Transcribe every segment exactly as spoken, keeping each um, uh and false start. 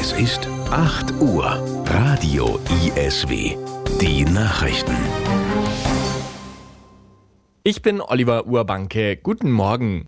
Es ist acht Uhr. Radio I S W. Die Nachrichten. Ich bin Oliver Urbanke. Guten Morgen.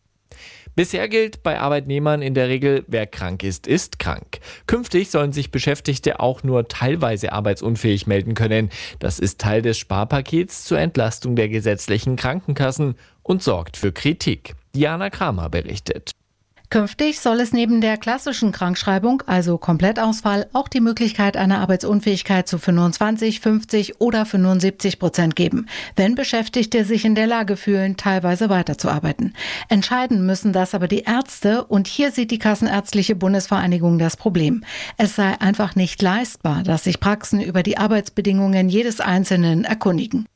Bisher gilt bei Arbeitnehmern in der Regel, wer krank ist, ist krank. Künftig sollen sich Beschäftigte auch nur teilweise arbeitsunfähig melden können. Das ist Teil des Sparpakets zur Entlastung der gesetzlichen Krankenkassen und sorgt für Kritik. Diana Kramer berichtet. Künftig soll es neben der klassischen Krankschreibung, also Komplettausfall, auch die Möglichkeit einer Arbeitsunfähigkeit zu fünfundzwanzig, fünfzig oder fünfundsiebzig Prozent geben, wenn Beschäftigte sich in der Lage fühlen, teilweise weiterzuarbeiten. Entscheiden müssen das aber die Ärzte, und hier sieht die Kassenärztliche Bundesvereinigung das Problem. Es sei einfach nicht leistbar, dass sich Praxen über die Arbeitsbedingungen jedes Einzelnen erkundigen.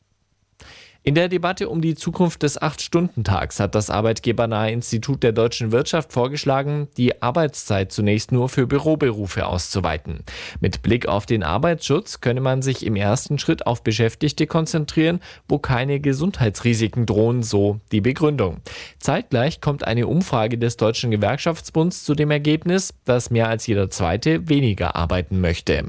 In der Debatte um die Zukunft des acht-Stunden-Tags hat das arbeitgebernahe Institut der deutschen Wirtschaft vorgeschlagen, die Arbeitszeit zunächst nur für Büroberufe auszuweiten. Mit Blick auf den Arbeitsschutz könne man sich im ersten Schritt auf Beschäftigte konzentrieren, wo keine Gesundheitsrisiken drohen, so die Begründung. Zeitgleich kommt eine Umfrage des Deutschen Gewerkschaftsbunds zu dem Ergebnis, dass mehr als jeder Zweite weniger arbeiten möchte.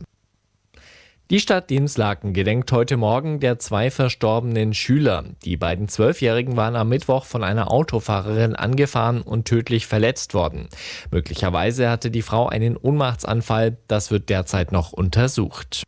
Die Stadt Dinslaken gedenkt heute Morgen der zwei verstorbenen Schüler. Die beiden Zwölfjährigen waren am Mittwoch von einer Autofahrerin angefahren und tödlich verletzt worden. Möglicherweise hatte die Frau einen Ohnmachtsanfall, das wird derzeit noch untersucht.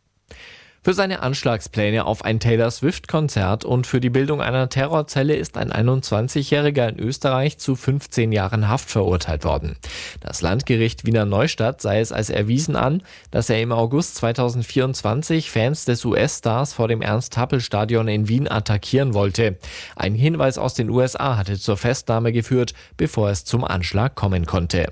Für seine Anschlagspläne auf ein Taylor-Swift-Konzert und für die Bildung einer Terrorzelle ist ein einundzwanzigjähriger in Österreich zu fünfzehn Jahren Haft verurteilt worden. Das Landgericht Wiener Neustadt sei es als erwiesen an, dass er im August zweitausendvierundzwanzig Fans des U S-Stars vor dem Ernst-Happel-Stadion in Wien attackieren wollte. Ein Hinweis aus den U S A hatte zur Festnahme geführt, bevor es zum Anschlag kommen konnte.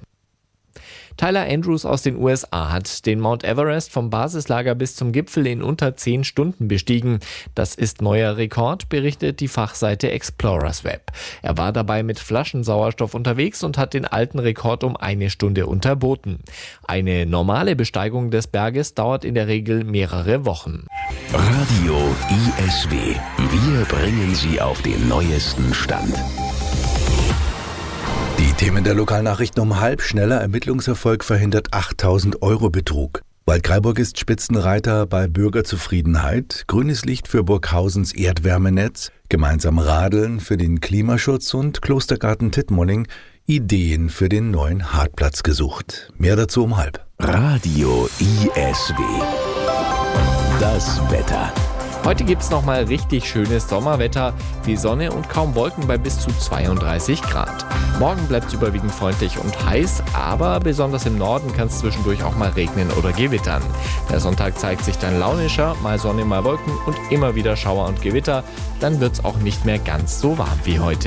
Tyler Andrews aus den U S A hat den Mount Everest vom Basislager bis zum Gipfel in unter zehn Stunden bestiegen. Das ist neuer Rekord, berichtet die Fachseite Explorers Web. Er war dabei mit Flaschensauerstoff unterwegs und hat den alten Rekord um eine Stunde unterboten. Eine normale Besteigung des Berges dauert in der Regel mehrere Wochen. Radio I S W. Wir bringen Sie auf den neuesten Stand. Die Themen der Lokalnachrichten um halb. Schneller Ermittlungserfolg verhindert achttausend Euro Betrug. Waldkraiburg ist Spitzenreiter bei Bürgerzufriedenheit. Grünes Licht für Burghausens Erdwärmenetz. Gemeinsam radeln für den Klimaschutz und Klostergarten Tittmoning. Ideen für den neuen Hartplatz gesucht. Mehr dazu um halb. Radio I S W. Das Wetter. Heute gibt's noch mal richtig schönes Sommerwetter, viel Sonne und kaum Wolken bei bis zu zweiunddreißig Grad. Morgen bleibt's überwiegend freundlich und heiß, aber besonders im Norden kann es zwischendurch auch mal regnen oder gewittern. Der Sonntag zeigt sich dann launischer, mal Sonne, mal Wolken und immer wieder Schauer und Gewitter. Dann wird's auch nicht mehr ganz so warm wie heute.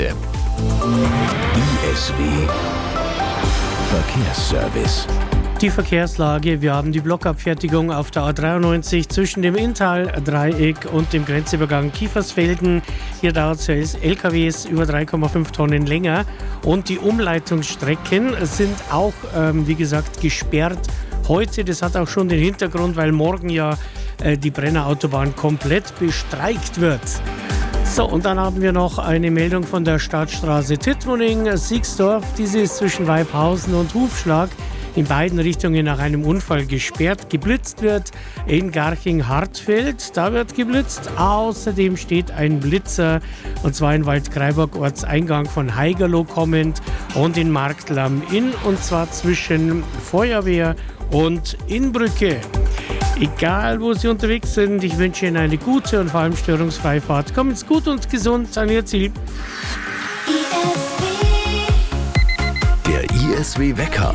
I S W Verkehrsservice. Die Verkehrslage: Wir haben die Blockabfertigung auf der A dreiundneunzig zwischen dem Inntal-Dreieck und dem Grenzübergang Kiefersfelden. Hier dauert es für L K Ws über drei Komma fünf Tonnen länger. Und die Umleitungsstrecken sind auch, ähm, wie gesagt, gesperrt heute. Das hat auch schon den Hintergrund, weil morgen ja äh, die Brennerautobahn komplett bestreikt wird. So, und dann haben wir noch eine Meldung von der Stadtstraße Tittmoning-Siegsdorf. Diese ist zwischen Weibhausen und Hufschlag in beiden Richtungen nach einem Unfall gesperrt. Geblitzt wird in Garching-Hartfeld, da wird geblitzt. Außerdem steht ein Blitzer, und zwar in Waldkraiburg, Ortseingang von Haigerloh kommend, und in Marktl am Inn, und zwar zwischen Feuerwehr und Innbrücke. Egal, wo Sie unterwegs sind, ich wünsche Ihnen eine gute und vor allem störungsfreie Fahrt. Kommen Sie gut und gesund an Ihr Ziel. Der I S W Wecker.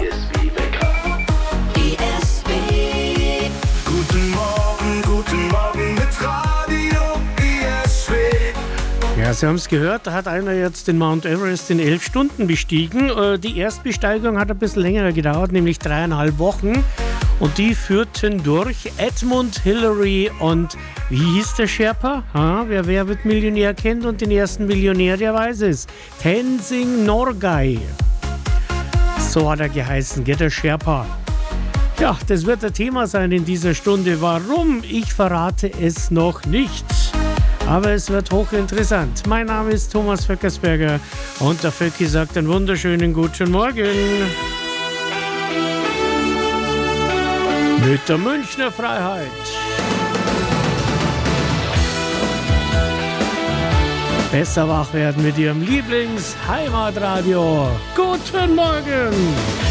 Guten Morgen, guten Morgen mit Radio I S W. Ja, Sie haben es gehört, da hat einer jetzt den Mount Everest in elf Stunden bestiegen. Die Erstbesteigung hat ein bisschen länger gedauert, nämlich dreieinhalb Wochen. Und die führten durch Edmund Hillary und, wie hieß der Sherpa? Ha, wer Wer wird Millionär kennt und den ersten Millionär, der weiß es. Tenzing Norgay. So hat er geheißen, geht der Sherpa. Ja, das wird ein Thema sein in dieser Stunde. Warum? Ich verrate es noch nicht. Aber es wird hochinteressant. Mein Name ist Thomas Vöckersberger und der Vöcki sagt einen wunderschönen guten Morgen. mit der Münchner Freiheit. Besser wach werden mit Ihrem Lieblings-Heimatradio. Guten Morgen!